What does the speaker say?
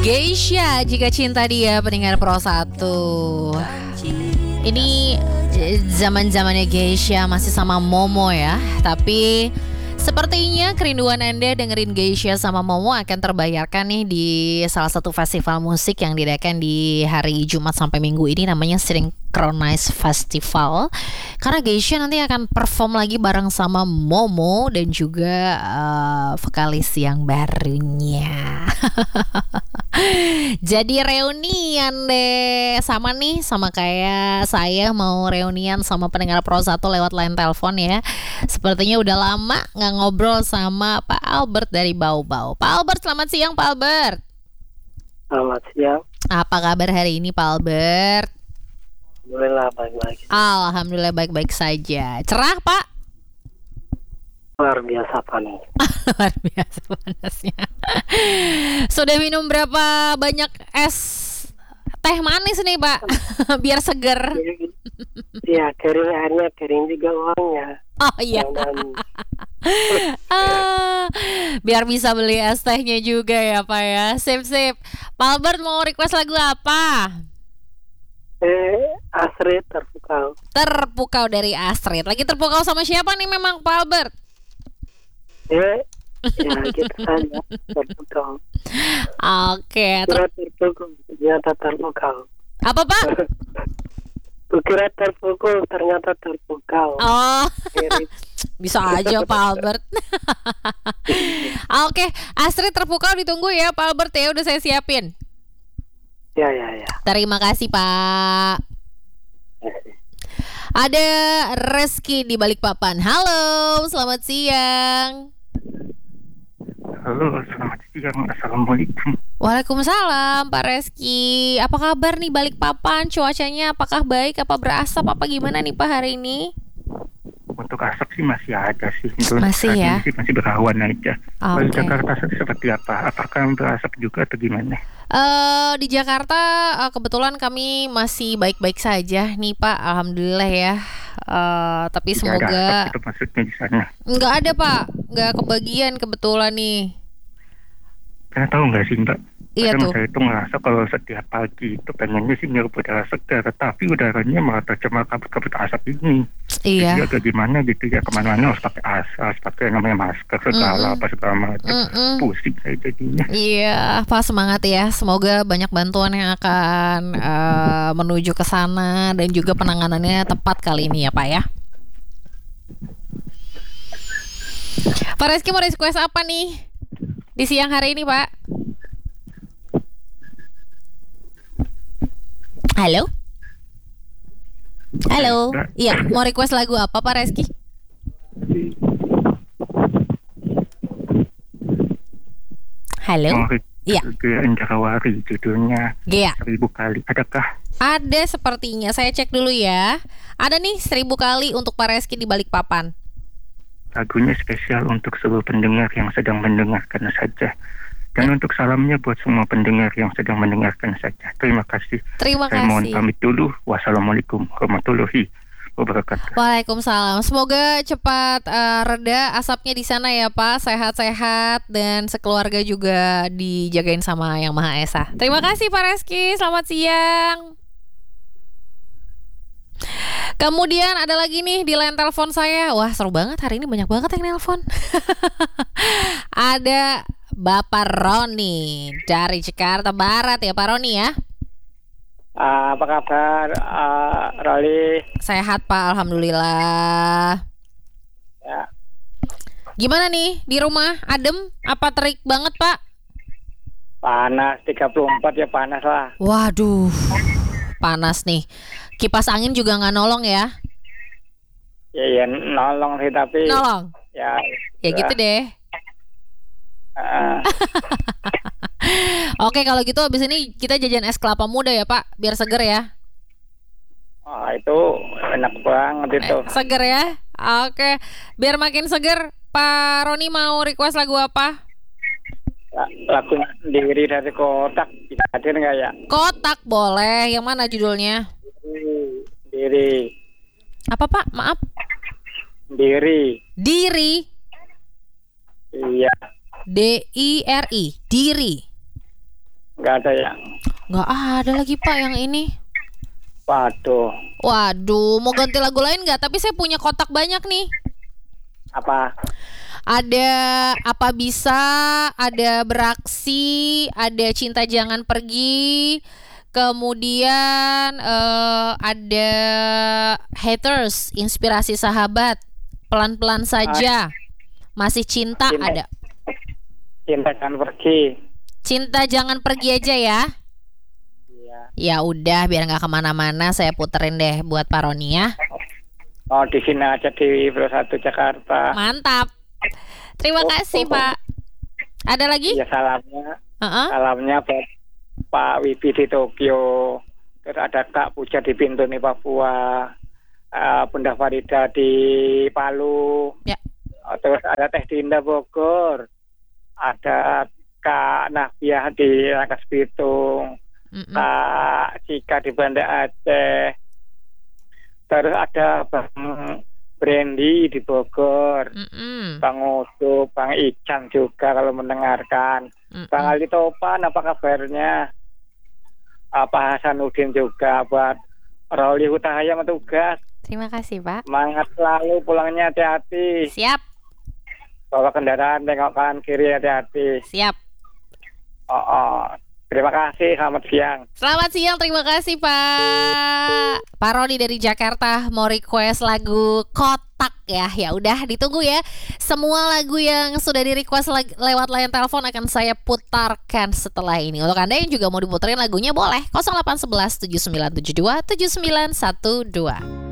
Geisha, jika cinta dia, pendengar Pro 1. Ini zaman-zamannya Geisha masih sama Momo ya. Tapi sepertinya kerinduan Anda dengerin Geisha sama Momo akan terbayarkan nih di salah satu festival musik yang diadakan di hari Jumat sampai Minggu ini, namanya Synchronize Festival. Karena Geisha nanti akan perform lagi bareng sama Momo dan juga vokalis yang barunya. Jadi reunian deh. Sama kayak saya mau reunian sama pendengar Pro 1 lewat line telepon ya. Sepertinya udah lama gak ngobrol sama Pak Albert dari Bau-Bau. Pak Albert, selamat siang Pak Albert. Selamat siang. Apa kabar hari ini Pak Albert? Alhamdulillah baik-baik. Alhamdulillah baik-baik saja. Cerah Pak? Luar biasa panas. Luar biasa panasnya. Sudah minum berapa banyak es teh manis nih Pak? Biar seger. Iya, kering airnya, kering juga uangnya. Oh iya. Biar bisa beli es tehnya juga ya Pak ya. Sip. Pak Albert mau request lagu apa? Astrid Terpukau. Terpukau dari Astrid. Lagi terpukau sama siapa nih memang Pak Albert? Ya gitu saja. Terpukau. Oke. Ternyata terpukau. Apa Pak? Kukira terpukul, ternyata terpukau. Oh, bisa aja Pak Albert. Oke, Astrid Terpukau ditunggu ya Pak Albert ya, udah saya siapin. Ya. Terima kasih Pak. Ada Reski di Balikpapan. Halo, selamat siang. Halo, selamat siang. Assalamualaikum. Waalaikumsalam Pak Reski. Apa kabar nih Balikpapan? Cuacanya apakah baik, apa berasap, apa gimana nih Pak hari ini? Untuk asap sih masih ada sih. Masih ya? Masih berawan aja. Kalau di Oke. Jakarta seperti apa? Apakah berasap juga atau gimana? Di Jakarta kebetulan kami masih baik-baik saja nih Pak, alhamdulillah ya. Tapi Tidak semoga ada asap itu maksudnya di sana. nggak ada Pak, nggak kebagian kebetulan nih. Karena tahu nggak sih Mbak? Iya Kadang tuh. saya itu ngerasa kalau setiap pagi itu pengennya sih nyeruput udara segar, tapi udaranya malah tercemar kabut-kabut asap ini. Iya. Jadi agak gimana gitu ya, kemana-mana harus pakai harus pakai namanya masker segala macam. Pusing saya jadinya. Iya, Pak semangat ya. Semoga banyak bantuan yang akan menuju ke sana dan juga penanganannya tepat kali ini ya Pak ya. Pak Reski mau request apa nih di siang hari ini Pak? Halo? Halo? Iya, mau request lagu apa Pak Reski? Halo? Iya. Gea Enjarawari judulnya Gea. 1000 kali. Adakah? Ada sepertinya, saya cek dulu ya. Ada nih 1000 kali untuk Pak Reski di Balikpapan. Lagunya spesial untuk seluruh pendengar yang sedang mendengarkan saja. Dan untuk salamnya buat semua pendengar yang sedang mendengarkan saja. Terima kasih. Terima Saya mohon kasih. pamit dulu. Wassalamualaikum warahmatullahi wabarakatuh. Waalaikumsalam. Semoga cepat reda asapnya di sana ya Pak. Sehat-sehat dan sekeluarga juga dijagain sama Yang Maha Esa. Terima kasih Pak Reski. Selamat siang. Kemudian ada lagi nih di line telepon saya. Wah seru banget hari ini, banyak banget yang nelpon. Ada Bapak Roni dari Jakarta Barat ya Pak Roni ya. Apa kabar, Roli? Sehat Pak, alhamdulillah. Ya, Gimana nih di rumah? Adem? Apa terik banget Pak? panas 34 ya, panas lah. Waduh, panas nih. Kipas angin juga nggak nolong ya? Ya nolong sih tapi Nolong? ya Ya gitu deh. ah, Oke kalau gitu abis ini kita jajan es kelapa muda ya Pak, biar seger ya. itu enak banget itu. Seger ya. Oke, biar makin seger, Pak Roni mau request lagu apa? Lagu Diri dari Kotak bisa hadir nggak ya? Kotak boleh. Yang mana judulnya? Diri. Apa Pak? Maaf. Diri. Diri. Iya. DIRI. Diri. Nggak ada ya. Nggak ada lagi Pak yang ini. Waduh. Waduh, mau ganti lagu lain nggak? Tapi saya punya kotak banyak nih. Apa? Ada Apa Bisa, ada Beraksi, ada Cinta Jangan Pergi, kemudian ada Haters, Inspirasi Sahabat, Pelan-pelan Saja, Masih Cinta, ada. Cinta Jangan Pergi. Cinta Jangan Pergi aja ya. Iya. Ya udah, biar nggak kemana-mana, saya puterin deh buat Pak Roni ya. Oh, di sini aja di Pro 1 Jakarta. Mantap. Terima kasih Pak. Ada lagi? Iya, salamnya. Uh-uh. Salamnya buat Pak Wibi di Tokyo. Terus ada Kak Puja di Bintuni Papua. Bunda Farida di Palu. Ya. Terus ada Teh Dinda Bogor. Ada Kak Nahbiah di Rangkas Bitung. Kak Cika di Banda Aceh. Terus ada Bang Brandy di Bogor, Bang Ucup, Bang Ican juga kalau mendengarkan, Bang Ali Topan apa kabarnya, Pak Hasanuddin juga, buat Rauli Hutahaya tugas. Terima kasih Pak. Semangat selalu, pulangnya hati-hati. Siap. Bawa kendaraan tengok kanan kiri hati-hati. Siap. Terima kasih, selamat siang. Selamat siang, terima kasih Pak. Pak Roni dari Jakarta mau request lagu Kotak ya. Ya udah ditunggu ya. Semua lagu yang sudah di request lewat layar telepon akan saya putarkan setelah ini. Untuk Anda yang juga mau diputerin lagunya boleh 0811 7972 7912.